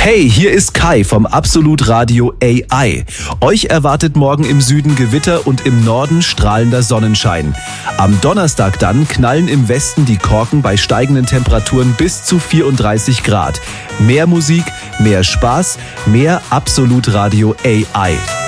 Hey, hier ist Kai vom Absolut Radio AI. Euch erwartet morgen im Süden Gewitter und im Norden strahlender Sonnenschein. Am Donnerstag dann knallen im Westen die Korken bei steigenden Temperaturen bis zu 34 Grad. Mehr Musik, mehr Spaß, mehr Absolut Radio AI.